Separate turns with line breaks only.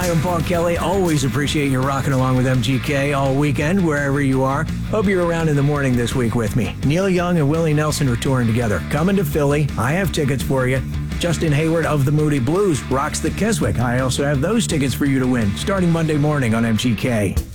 Hi, I'm Paul Kelly. Always appreciate you rocking along with MGK all weekend, wherever you are. Hope you're around in the morning this week with me. Neil Young and Willie Nelson are touring together. Coming to Philly. I have tickets for you. Justin Hayward of the Moody Blues rocks the Keswick. I also have those tickets for you to win, starting Monday morning on MGK.